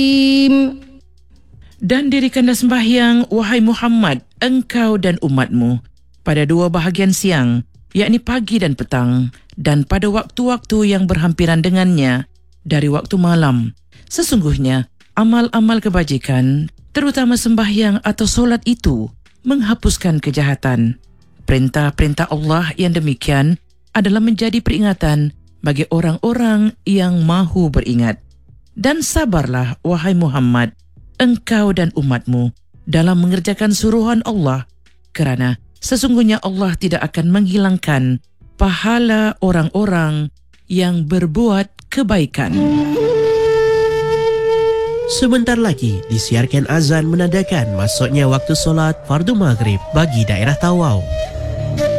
Dan dirikanlah sembahyang, wahai Muhammad, engkau dan umatmu, pada dua bahagian siang, yakni pagi dan petang, dan pada waktu-waktu yang berhampiran dengannya, dari waktu malam. Sesungguhnya, amal-amal kebajikan, terutama sembahyang atau solat itu, menghapuskan kejahatan. Perintah-perintah Allah yang demikian adalah menjadi peringatan bagi orang-orang yang mahu beringat. Dan sabarlah, wahai Muhammad, engkau dan umatmu dalam mengerjakan suruhan Allah, kerana sesungguhnya Allah tidak akan menghilangkan pahala orang-orang yang berbuat kebaikan. Sebentar lagi disiarkan azan menandakan masuknya waktu solat fardu maghrib bagi daerah Tawau.